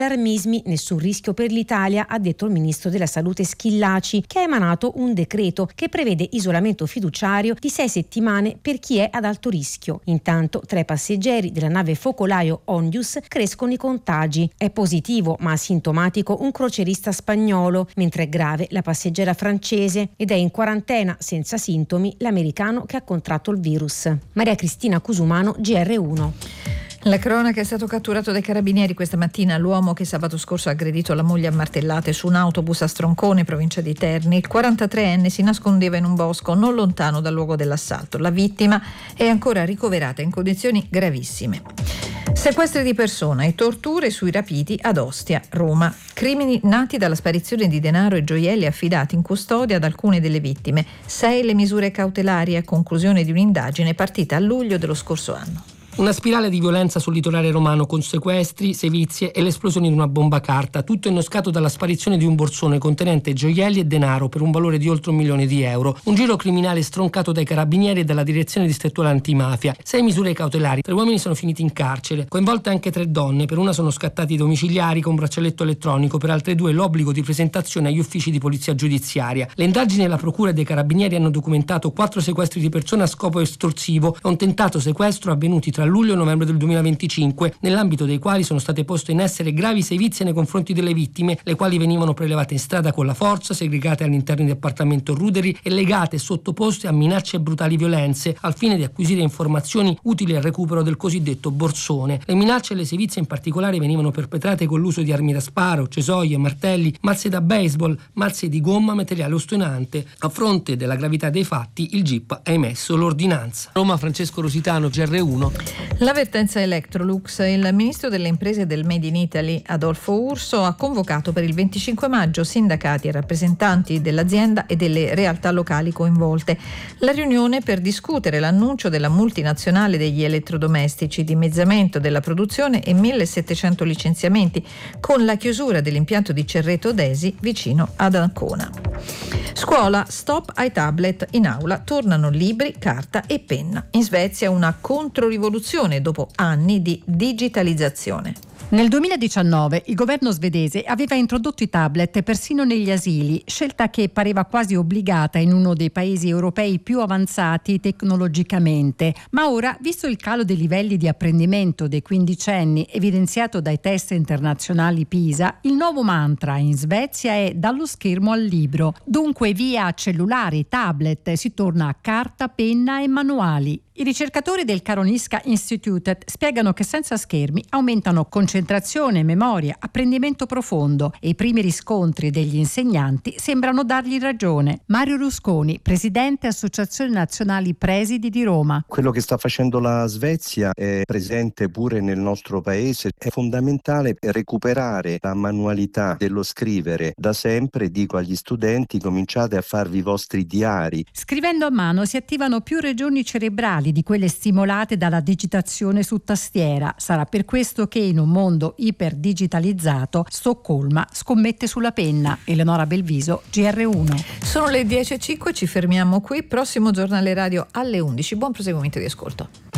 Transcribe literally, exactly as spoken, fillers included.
Allarmismi, nessun rischio per l'Italia, ha detto il ministro della Salute Schillaci, che ha emanato un decreto che prevede isolamento fiduciario di sei settimane per chi è ad alto rischio. Intanto, tra i passeggeri della nave focolaio Ondius crescono i contagi. È positivo ma asintomatico un crocerista spagnolo, mentre è grave la passeggera francese ed è in quarantena senza sintomi l'americano che ha contratto il virus. Maria Cristina Cusumano, G R uno. La cronaca: è stato catturato dai carabinieri questa mattina l'uomo che sabato scorso ha aggredito la moglie a martellate su un autobus a Stroncone, provincia di Terni. Il quarantatreenne si nascondeva in un bosco non lontano dal luogo dell'assalto. La vittima è ancora ricoverata in condizioni gravissime. Sequestri di persona e torture sui rapiti ad Ostia, Roma. Crimini nati dalla sparizione di denaro e gioielli affidati in custodia ad alcune delle vittime. Sei le misure cautelari a conclusione di un'indagine partita a luglio dello scorso anno. Una spirale di violenza sul litorale romano con sequestri, sevizie e l'esplosione di una bomba carta, tutto innescato dalla sparizione di un borsone contenente gioielli e denaro per un valore di oltre un milione di euro. Un giro criminale stroncato dai carabinieri e dalla direzione distrettuale antimafia. Sei misure cautelari. Tre uomini sono finiti in carcere, coinvolte anche tre donne. Per una sono scattati i domiciliari con braccialetto elettronico, per altre due l'obbligo di presentazione agli uffici di polizia giudiziaria. Le indagini della procura e dei carabinieri hanno documentato quattro sequestri di persone a scopo estorsivo e un tentato sequestro avvenuti tra luglio e novembre del duemilaventicinque, nell'ambito dei quali sono state poste in essere gravi sevizie nei confronti delle vittime, le quali venivano prelevate in strada con la forza, segregate all'interno di appartamento Ruderi e legate e sottoposte a minacce e brutali violenze, al fine di acquisire informazioni utili al recupero del cosiddetto borsone. Le minacce e le sevizie in particolare venivano perpetrate con l'uso di armi da sparo, cesoie, martelli, mazze da baseball, mazze di gomma, materiale ostonante. A fronte della gravità dei fatti, il G I P ha emesso l'ordinanza. Roma, Francesco Rositano, G R uno. L'avvertenza Electrolux. Il ministro delle imprese del Made in Italy, Adolfo Urso, ha convocato per il venticinque maggio sindacati e rappresentanti dell'azienda e delle realtà locali coinvolte. La riunione per discutere l'annuncio della multinazionale degli elettrodomestici, dimezzamento della produzione e millesettecento licenziamenti, con la chiusura dell'impianto di Cerreto Desi vicino ad Ancona. Scuola, stop ai tablet. In aula tornano libri, carta e penna. In Svezia una controrivoluzione dopo anni di digitalizzazione. Nel duemiladiciannove il governo svedese aveva introdotto i tablet persino negli asili, scelta che pareva quasi obbligata in uno dei paesi europei più avanzati tecnologicamente. Ma ora, visto il calo dei livelli di apprendimento dei quindicenni evidenziato dai test internazionali PISA, il nuovo mantra in Svezia è dallo schermo al libro. Dunque via cellulari, tablet, si torna a carta, penna e manuali. I ricercatori del Karolinska Institutet spiegano che senza schermi aumentano concentrazione, memoria, apprendimento profondo e i primi riscontri degli insegnanti sembrano dargli ragione. Mario Rusconi, presidente Associazione Nazionali Presidi di Roma. Quello che sta facendo la Svezia è presente pure nel nostro paese. È fondamentale recuperare la manualità dello scrivere. Da sempre dico agli studenti: cominciate a farvi i vostri diari. Scrivendo a mano si attivano più regioni cerebrali di quelle stimolate dalla digitazione su tastiera. Sarà per questo che in un mondo iperdigitalizzato Stoccolma scommette sulla penna. Eleonora Belviso, G R uno. Sono le dieci e cinque, ci fermiamo qui. Prossimo giornale radio alle undici. Buon proseguimento di ascolto.